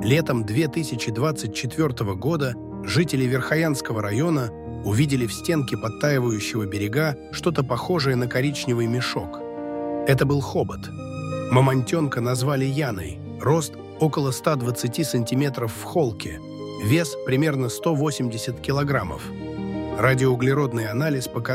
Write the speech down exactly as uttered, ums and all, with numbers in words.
Летом две тысячи двадцать четвёртого года жители Верхоянского района увидели в стенке подтаивающего берега что-то похожее на коричневый мешок. Это был хобот. Мамонтенка назвали Яной, рост около ста двадцати сантиметров в холке, вес примерно сто восемьдесят килограммов. Радиоуглеродный анализ показал,